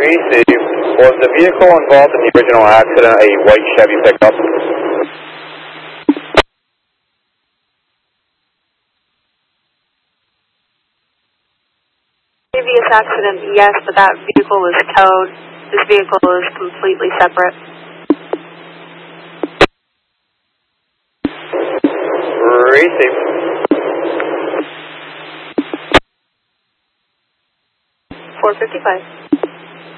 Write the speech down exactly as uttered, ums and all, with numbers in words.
Receive. Was the vehicle involved in the original accident a white Chevy pickup? Previous accident, yes, but that vehicle was towed. This vehicle is completely separate. Receive. four fifty-five.